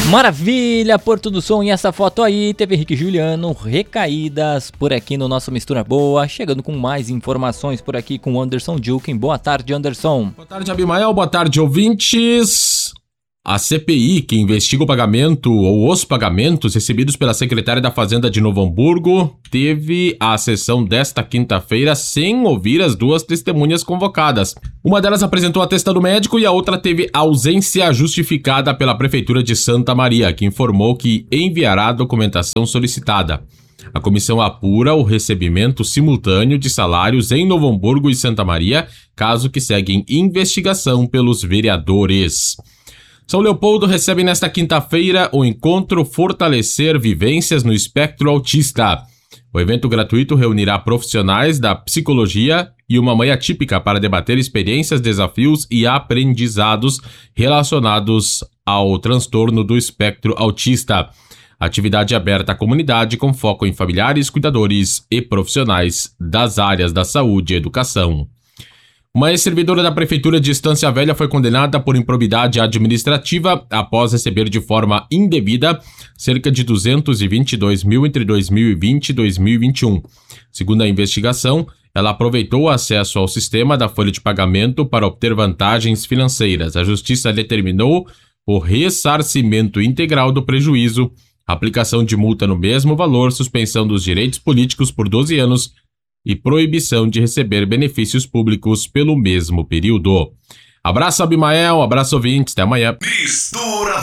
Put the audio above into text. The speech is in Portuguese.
Maravilha, Porto do Som, e essa foto aí teve Henrique e Juliano, Recaídas, por aqui no nosso Mistura Boa, chegando com mais informações por aqui com o Anderson Juken. Boa tarde, Anderson. Boa tarde, Abimael, boa tarde, ouvintes. A CPI, que investiga o pagamento ou os pagamentos recebidos pela secretária da Fazenda de Novo Hamburgo, teve a sessão desta quinta-feira sem ouvir as duas testemunhas convocadas. Uma delas apresentou atestado médico e a outra teve ausência justificada pela Prefeitura de Santa Maria, que informou que enviará a documentação solicitada. A comissão apura o recebimento simultâneo de salários em Novo Hamburgo e Santa Maria, caso que segue em investigação pelos vereadores. São Leopoldo recebe nesta quinta-feira o encontro Fortalecer Vivências no Espectro Autista. O evento gratuito reunirá profissionais da psicologia e uma mãe atípica para debater experiências, desafios e aprendizados relacionados ao transtorno do espectro autista. Atividade aberta à comunidade com foco em familiares, cuidadores e profissionais das áreas da saúde e educação. Uma ex-servidora da Prefeitura de Estância Velha foi condenada por improbidade administrativa após receber de forma indevida cerca de 222 mil entre 2020 e 2021. Segundo a investigação, ela aproveitou o acesso ao sistema da folha de pagamento para obter vantagens financeiras. A Justiça determinou o ressarcimento integral do prejuízo, aplicação de multa no mesmo valor, suspensão dos direitos políticos por 12 anos e proibição de receber benefícios públicos pelo mesmo período. Abraço, Abimael, abraço, ouvintes, até amanhã. Mistura